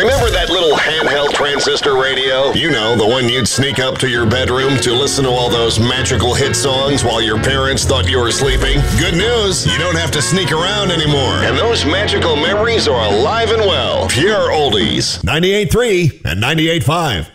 Remember that little handheld transistor radio? You know, the one you'd sneak up to your bedroom to listen to all those magical hit songs while your parents thought you were sleeping? Good news, you don't have to sneak around anymore. And those magical memories are alive and well. Pure oldies. 98.3 and 98.5.